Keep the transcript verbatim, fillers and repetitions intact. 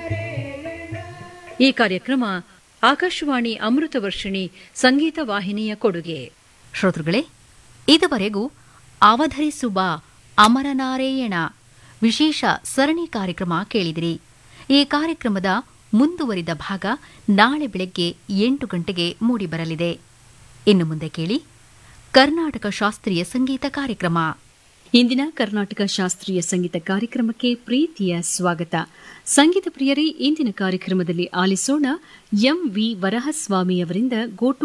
ಈ ಕಾರ್ಯಕ್ರಮ ಆಕಾಶವಾಣಿ ಅಮೃತ ವರ್ಷಿಣಿ ಸಂಗೀತ ವಾಹಿನಿಯ ಕೊಡುಗೆ. ಶ್ರೋತೃಗಳೇ, ಇದುವರೆಗೂ ಅವಧರಿಸುವ ಅಮರನಾರಾಯಣ ವಿಶೇಷ ಸರಣಿ ಕಾರ್ಯಕ್ರಮ ಕೇಳಿದಿರಿ. ಈ ಕಾರ್ಯಕ್ರಮದ ಮುಂದುವರಿದ ಭಾಗ ನಾಳೆ ಬೆಳಗ್ಗೆ ಎಂಟು ಗಂಟೆಗೆ ಮೂಡಿಬರಲಿದೆ. ಇನ್ನು ಮುಂದೆ ಕೇಳಿ ಕರ್ನಾಟಕ ಶಾಸ್ತ್ರೀಯ ಸಂಗೀತ ಕಾರ್ಯಕ್ರಮ. ಇಂದಿನ ಕರ್ನಾಟಕ ಶಾಸ್ತ್ರೀಯ ಸಂಗೀತ ಕಾರ್ಯಕ್ರಮಕ್ಕೆ ಪ್ರೀತಿಯ ಸ್ವಾಗತ. ಸಂಗೀತ ಪ್ರಿಯರೇ, ಇಂದಿನ ಕಾರ್ಯಕ್ರಮದಲ್ಲಿ ಆಲಿಸೋಣ ಎಂ ವಿ ವರಹಸ್ವಾಮಿಯವರಿಂದ ಗೋಟು